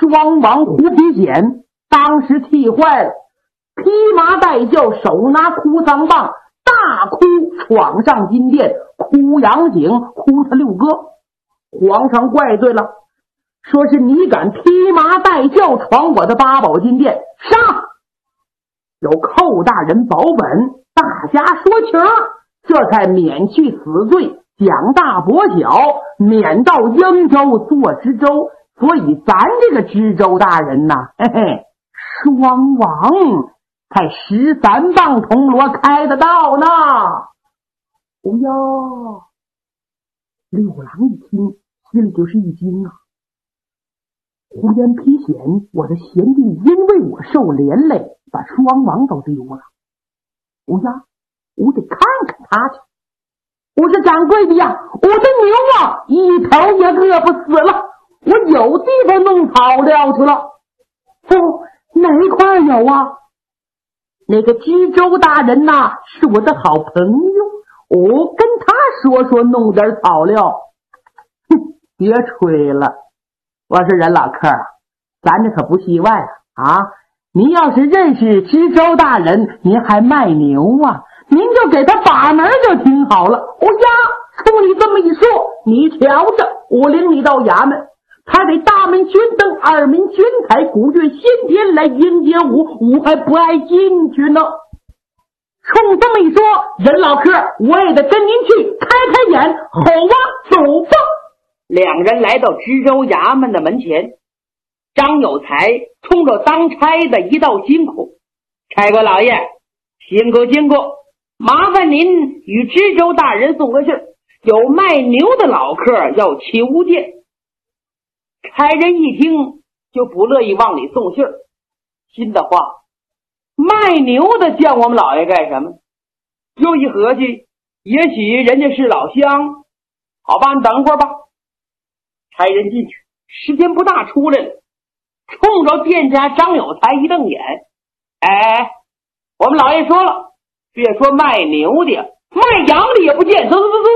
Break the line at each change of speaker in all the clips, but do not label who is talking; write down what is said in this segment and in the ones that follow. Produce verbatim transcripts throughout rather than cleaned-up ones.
双王胡皮显当时气坏了，披麻戴孝，手拿哭丧棒，大哭闯上金殿，哭杨景，哭他六哥。皇上怪罪了，说是你敢披麻戴孝闯我的八宝金殿，杀！有寇大人保本，大家说情，这才免去死罪，奖大伯小，免到英州做知州。所以咱这个知州大人呐，嘿嘿，双王才十三棒铜锣开得到呢。哦哟，六郎一听，心里就是一惊啊！胡言披显，我的贤弟因为我受连累，把双王都丢了。哦呀，我得看看他去。我说掌柜的呀，我的牛啊，一头也饿不死了，我有地方弄草料去了。哦，哪一块有啊？那个知州大人呐、啊，是我的好朋友，我跟他说说，弄点草料。哼，别吹了，我说人老客，咱这可不戏外啊！啊，您要是认识知州大人，您还卖牛啊？您就给他把门就挺好了。哦呀，冲你这么一说，你瞧着，我领你到衙门，他得大门宣灯，二门宣彩，鼓乐先天来迎接我，我还不爱进去呢。冲这么一说，任老客，我也得跟您去开开眼。好啊，走吧。两人来到知州衙门的门前，张有才冲着当差的一道辛苦：差官老爷，辛苦辛苦，麻烦您与知州大人送个信儿，有卖牛的老客要求见。差人一听就不乐意往里送信儿，心的话，卖牛的叫我们老爷干什么？又一合计，也许人家是老乡，好吧，你等会儿吧。差人进去，时间不大出来了，冲着店家张有才一瞪眼：哎，我们老爷说了，别说卖牛的，卖羊的也不见，走走走走。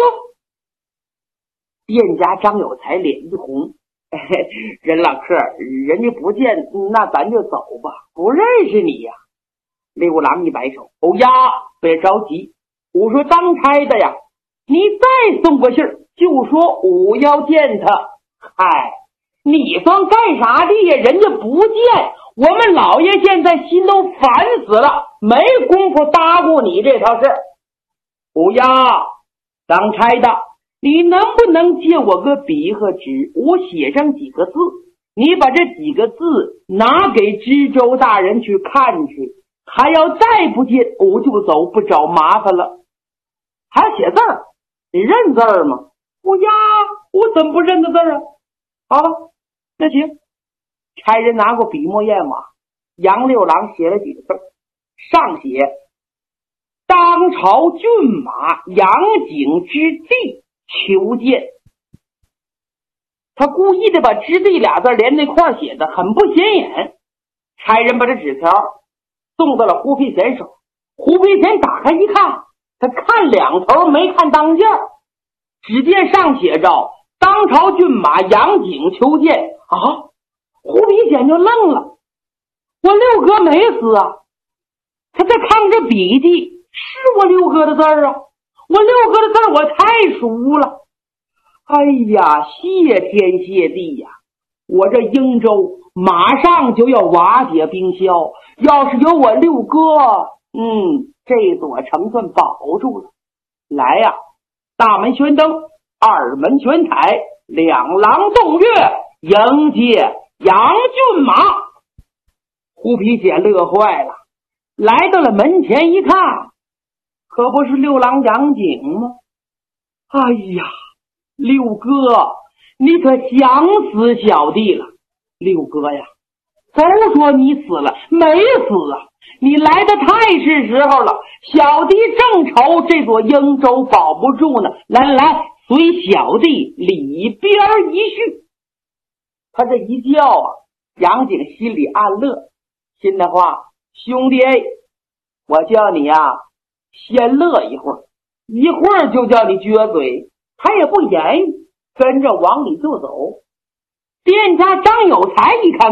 店家张有才脸一红：哎，任老客，人家不见，那咱就走吧，不认识你呀。六郎一摆手：哦呀，别着急，我说当差的呀，你再送个信儿，就说我要见他。嗨，你算干啥的呀？人家不见，我们老爷现在心都烦死了，没工夫搭过你这套事。不要，当差的，你能不能借我个笔和纸，我写上几个字，你把这几个字拿给知州大人去看去，他要再不见，我就走，不找麻烦了。还要写字儿，你认字儿吗？我呀，我怎么不认得字儿啊？好了，那行。差人拿过笔墨砚码，杨六郎写了几个字，上写当朝骏马杨景之地求见。他故意的把之地俩字连那块写的很不显眼。差人把这纸条送到了胡皮贤手，胡皮贤打开一看，他看两头没看当间，只见上写着当朝骏马杨景求见。啊，胡皮贤就愣了，我六哥没死啊！他再看这笔记，是我六哥的字儿啊，我六哥的字儿我太熟了。哎呀，谢天谢地呀！我这英州马上就要瓦解冰消，要是有我六哥，嗯，这座城算保住了。来呀，大门宣灯，二门宣彩，两郎动乐，迎接杨骏马。胡皮姐乐坏了，来到了门前一看，可不是六郎杨景吗？哎呀，六哥，你可想死小弟了。六哥呀，都说你死了，没死啊，你来的太是时候了，小弟正愁这座英州保不住呢。来来来，随小弟里边一叙。他这一叫啊，杨景心里暗乐，心的话，兄弟，我叫你啊先乐一会儿，一会儿就叫你撅嘴。他也不言语，跟着往里就走。店家张有才一看